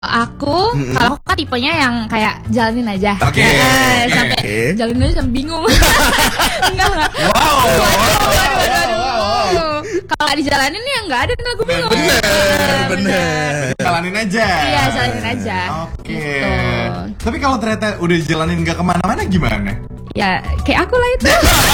Kalau aku kan tipenya yang kayak jalanin aja. Oke. Sampai jalanin aja sampai bingung. Enggak. Wow. Kalau nggak dijalanin ya nggak ada lagu bingung. Bener. Jalanin aja. Iya, jalanin aja. Oke. Gitu. Tapi kalau ternyata udah jalanin nggak kemana-mana gimana? Ya kayak aku lah itu.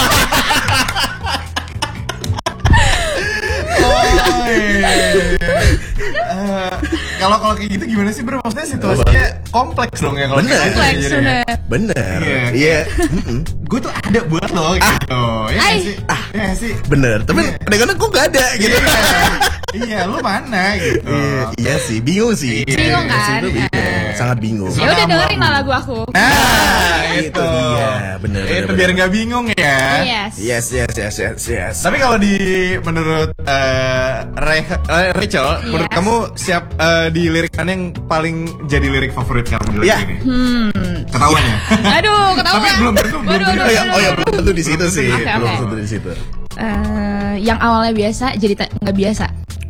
Kalau kayak gitu gimana sih bro? Maksudnya situasinya kompleks dong ya kalau Bener. Iya. Gue tuh ada buat lo gitu. Ya sih. Bener. Tapi kadang-kadang kok gak ada gitu. Iya, lu mana gitu. Iya sih, bingung sih. Bingung kan? Sangat bingung. Ya udah dengerin lah lagu aku. Itu dia. Bener. Itu biar nggak bingung ya. Yes. Tapi kalau menurut Rachel, menurut kamu di lirikannya yang paling jadi lirik favorit kamu di lagu ini? Ketahuan ya? Aduh, ketahuan. Tapi belum tentu. Belum tentu di situ sih. Oke. Belum tentu di situ. Yang awalnya biasa jadi nggak biasa.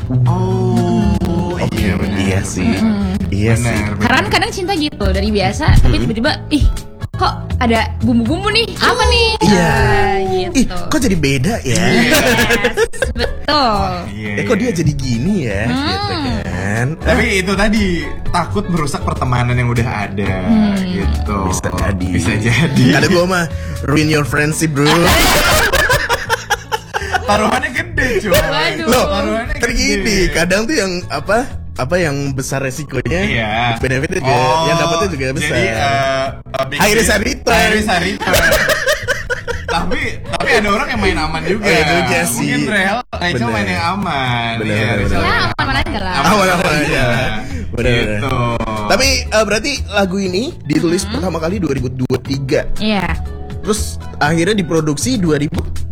Iya sih. Iya sih. Karena kadang cinta gitu dari biasa, tapi tiba-tiba kok ada bumbu-bumbu nih? Apa nih? Iya. Gitu. Kok jadi beda ya? Yes, betul. Kok dia jadi gini ya? Gitu kan. Tapi itu tadi takut merusak pertemanan yang udah ada gitu. Bisa jadi. Ada gua mah ruin your friendship, bro. Taruhannya gede cuy. Loh, kan gini, kadang tuh yang apa yang besar resikonya, benefitnya juga, yang dapetnya juga besar. Jadi high risk return. tapi ada orang yang main aman juga. Mungkin Rachel main yang aman. Bener. Ya aman aja lah. Aman aja. Bener. Gitu. Tapi berarti lagu ini ditulis pertama kali 2023. Iya. Terus akhirnya diproduksi 2026.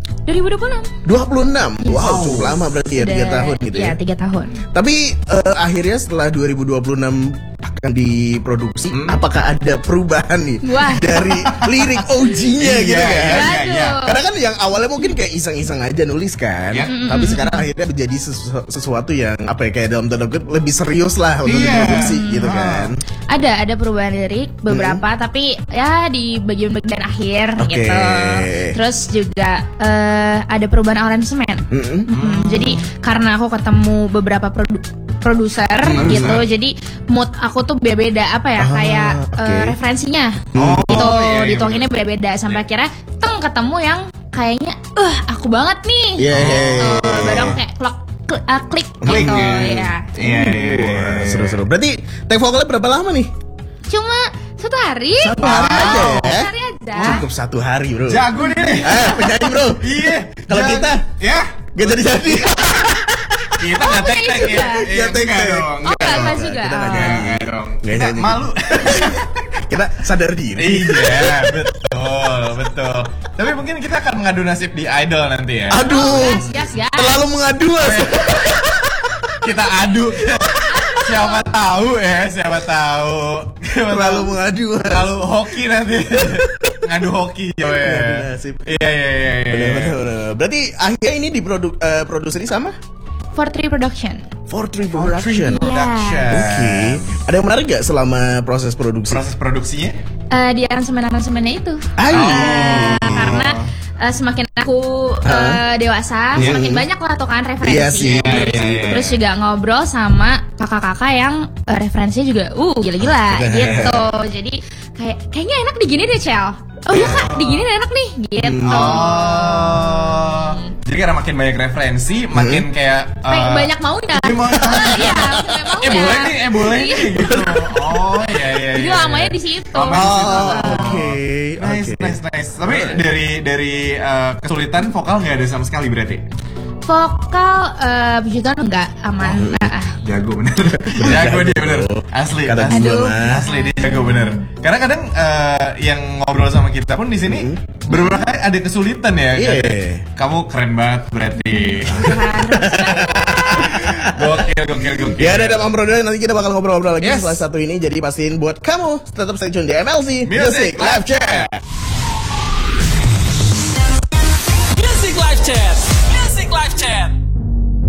2026. Wow, cukup lama berarti ya, 3 tahun gitu ya. Iya, 3 tahun. Tapi akhirnya setelah 2026 akan diproduksi, apakah ada perubahan nih dari lirik OG-nya gitu kan? Iya. Karena kan yang awalnya mungkin kayak iseng-iseng aja nulis kan, tapi sekarang akhirnya menjadi sesuatu yang kayak dalam tanda kutip lebih serius lah untuk diproduksi gitu kan. Ada perubahan lirik beberapa, tapi ya di bagian-bagian akhir gitu. Terus juga ada perubahan aransemen. Jadi karena aku ketemu beberapa produser gitu, jadi mood aku tuh beda-beda kayak referensinya gitu, dituanginnya beda-beda sampai akhirnya ketemu yang kayaknya aku banget nih. Baru kayak klik gitu ya. Iya. Seru-seru. Berarti take vokalnya berapa lama nih? Cuma 1 hari. 1 hari aja. 1 hari aja. Cukup 1 hari, bro. Jago nih. Penyanyi, bro. Iya. Kalau kita gak jadi. Kita nggak tek-tek ya. Nggak tek-tek dong. Enggak juga. Kita nggak nyanyi dong. Kita malu. Kita sadar diri. Iya, betul. Tapi mungkin kita akan mengadu nasib di Idol nanti ya. Aduh. Yes. Terlalu mengadu. Kita adu. Siapa tahu. Terlalu mengadu. Terlalu hoki nanti. Ngadu hoki ya. Iya. Benar. Berarti akhirnya ini diproduksi sama 43 Production. 43 Production. Oke. Ada yang menarik gak selama proses produksi? Proses produksinya? Di aransemen-aransemennya itu. Karena semakin aku dewasa, semakin banyak lah tuh kan referensi. Iya. Terus juga ngobrol sama kakak-kakak yang referensinya juga gila-gila gitu. Jadi kayaknya enak digini deh, Cel. Oh iya kak, digini enak nih gitu. Jadi karena makin banyak referensi, makin kayak banyak maunya. Iya, boleh nih gitu. Iya. Jadi lamanya di situ. Oke. Nice. Tapi dari kesulitan vokal nggak ada sama sekali berarti? Vokal puji Tuhan enggak aman. Jago bener. Jago dia bener. Asli dia jago bener. Karena kadang yang ngobrol sama kita pun di sini beberapa kali ada kesulitan ya. Kamu keren banget berarti. Gokil. Ya ada Om Bro, nanti kita bakal ngobrol-ngobrol lagi setelah satu ini. Jadi pastiin buat kamu tetap stay tune di MLZ Music Live Chat.